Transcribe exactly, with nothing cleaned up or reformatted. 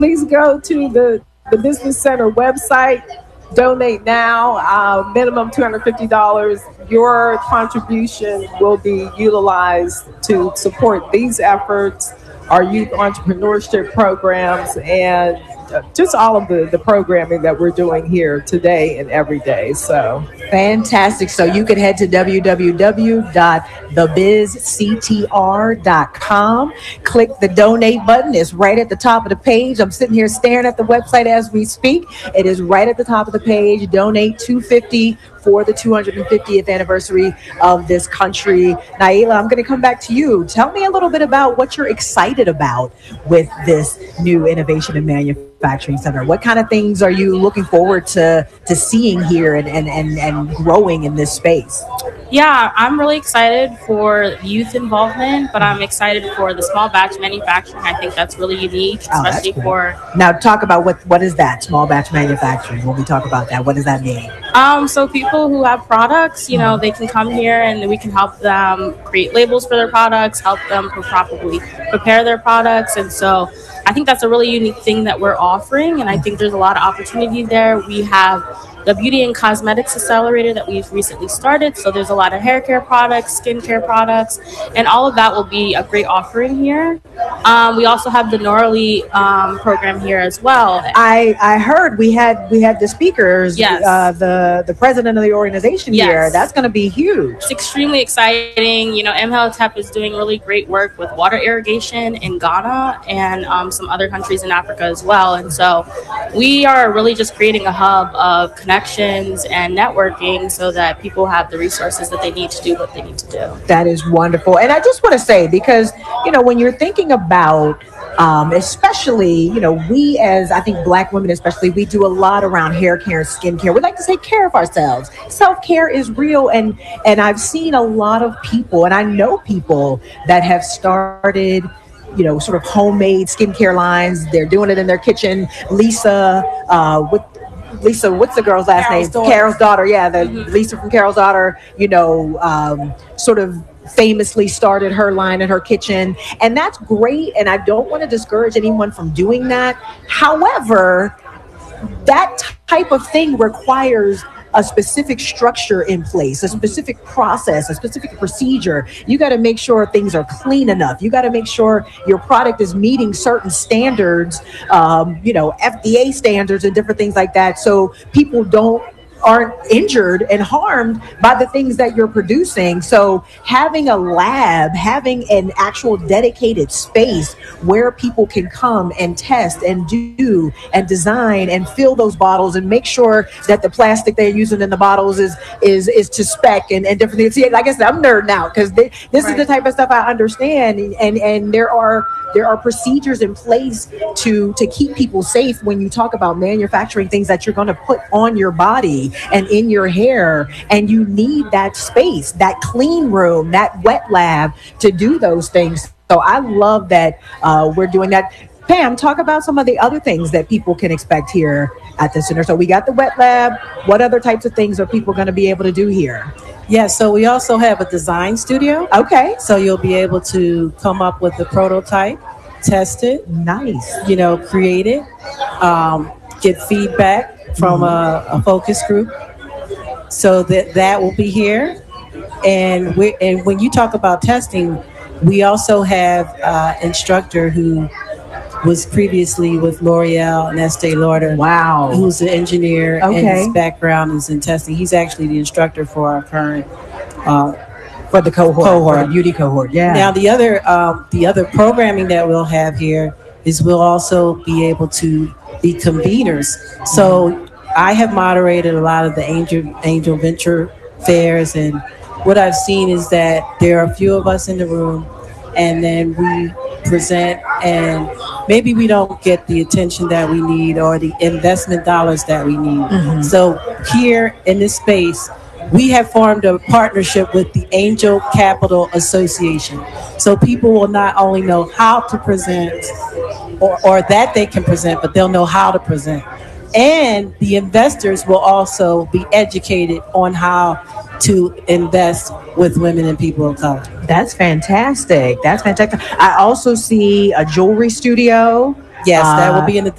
please go to the, the Business Center website. Donate now, uh, minimum two hundred fifty dollars. Your contribution will be utilized to support these efforts, our youth entrepreneurship programs, and uh, just all of the, the programming that we're doing here today and every day. So fantastic. So you can head to w w w dot the biz c t r dot com. Click the donate button. It's right at the top of the page. I'm sitting here staring at the website as we speak. It is right at the top of the page. Donate two hundred fifty dollars for the two hundred fiftieth anniversary of this country. Naila, I'm going to come back to you. Tell me a little bit about what you're excited about with this new Innovation and Manufacturing Center. What kind of things are you looking forward to, to seeing here and, and, and, and growing in this space? Yeah, I'm really excited for youth involvement, but I'm excited for the small batch manufacturing. I think that's really unique, especially oh, for... Now, talk about what, what is that, small batch manufacturing? When we talk about that, what does that mean? Um, so people who have products, you know, they can come here and we can help them create labels for their products, help them properly prepare their products. And so I think that's a really unique thing that we're offering. And I think there's a lot of opportunity there. We have the Beauty and Cosmetics Accelerator that we've recently started. So there's a lot of hair care products, skincare products, and all of that will be a great offering here. Um, we also have the Norley um, program here as well. I, I heard we had we had the speakers, yes. uh, the, the president of the organization yes. here. That's going to be huge. It's extremely exciting. You know, Imhotep is doing really great work with water irrigation in Ghana and um, some other countries in Africa as well. And so we are really just creating a hub of connections and networking so that people have the resources that they need to do what they need to do. That is wonderful. And I just want to say, because, you know, when you're thinking about, um, especially, you know, we as I think Black women, especially, we do a lot around hair care and skin care. We like to take care of ourselves. Self-care is real. And, and I've seen a lot of people, and I know people that have started, you know, sort of homemade skincare lines. They're doing it in their kitchen. Lisa, uh, with Lisa, what's the girl's last Carol's name? daughter. Carol's daughter. Yeah, the Mm-hmm. Lisa from Carol's daughter, you know, um, sort of famously started her line in her kitchen. And that's great. And I don't want to discourage anyone from doing that. However, that type of thing requires a specific structure in place, a specific process, a specific procedure. You got to make sure things are clean enough. You got to make sure your product is meeting certain standards, um, you know, F D A standards and different things like that. So people don't aren't injured and harmed by the things that you're producing. So having a lab, having an actual dedicated space where people can come and test and do and design and fill those bottles and make sure that the plastic they're using in the bottles is is is to spec and, and different things. See, like I said, I'm nerding out because this right. is the type of stuff I understand. And and there are there are procedures in place to to keep people safe when you talk about manufacturing things that you're going to put on your body and in your hair, and you need that space, that clean room, that wet lab to do those things. So I love that uh, we're doing that. Pam, talk about some of the other things that people can expect here at the center. So we got the wet lab. What other types of things are people going to be able to do here? Yeah, so we also have a design studio. Okay. So you'll be able to come up with the prototype, test it. Nice. You know, create it, um, get feedback from a, a focus group. So that that will be here. And we and when you talk about testing, we also have an instructor who was previously with L'Oreal and Estee Lauder. Wow. Who's an engineer okay. and his background is in testing. He's actually the instructor for our current uh, for the cohort, cohort. For the beauty cohort. Yeah. Now the other um, the other programming that we'll have here is we'll also be able to be conveners. So I have moderated a lot of the angel angel venture fairs, and what I've seen is that there are a few of us in the room, and then we present, and maybe we don't get the attention that we need or the investment dollars that we need. Mm-hmm. So here in this space, we have formed a partnership with the Angel Capital Association. So people will not only know how to present or, or that they can present, but they'll know how to present. And the investors will also be educated on how to invest with women and people of color. That's fantastic. That's fantastic. I also see a jewelry studio. Yes, that will Uh, be in the